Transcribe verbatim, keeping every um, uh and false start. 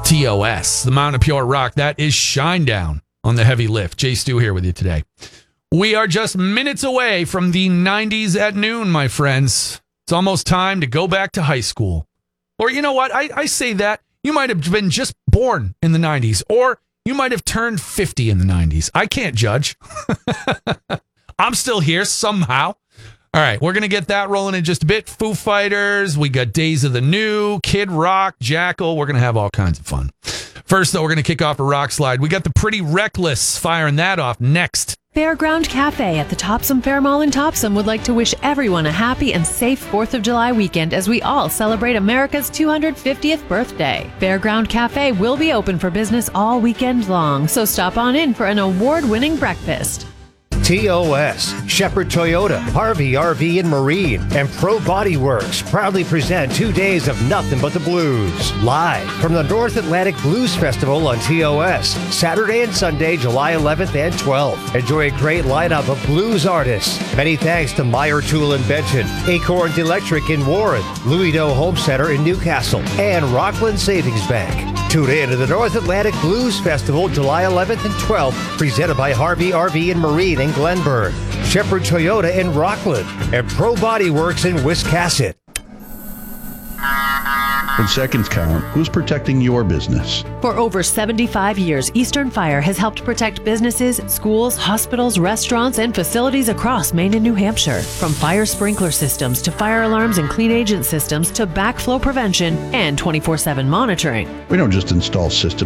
T O S, the Mount of Pure Rock. That is Shinedown on the heavy lift. Jay Stu here with you today. We are just minutes away from the nineties at noon, my friends. It's almost time to go back to high school. Or you know what? I, I say that. You might have been just born in the nineties, or you might have turned fifty in the nineties. I can't judge. I'm still here somehow. All right, we're going to get that rolling in just a bit. Foo Fighters, we got Days of the New, Kid Rock, Jackal. We're going to have all kinds of fun. First, though, we're going to kick off a rock slide. We got the Pretty Reckless firing that off next. Fairground Cafe at the Topsom Fair Mall in Topsom would like to wish everyone a happy and safe fourth of July weekend as we all celebrate America's two hundred fiftieth birthday. Fairground Cafe will be open for business all weekend long, so stop on in for an award-winning breakfast. T O S, Shepherd Toyota, Harvey R V and Marine, and Pro Body Works proudly present two days of nothing but the blues. Live from the North Atlantic Blues Festival on T O S, Saturday and Sunday, July eleventh and twelfth. Enjoy a great lineup of blues artists. Many thanks to Meyer Tool and Benton, Acorns Electric in Warren, Louis Doe Home Center in Newcastle, and Rockland Savings Bank. Tune in to the North Atlantic Blues Festival July eleventh and twelfth, presented by Harvey R V and Marine in Glenburn, Shepherd Toyota in Rockland, and Pro Body Works in Wiscasset. When seconds count, who's protecting your business? For over seventy-five years, Eastern Fire has helped protect businesses, schools, hospitals, restaurants, and facilities across Maine and New Hampshire. From fire sprinkler systems to fire alarms and clean agent systems to backflow prevention and twenty-four seven monitoring. We don't just install systems.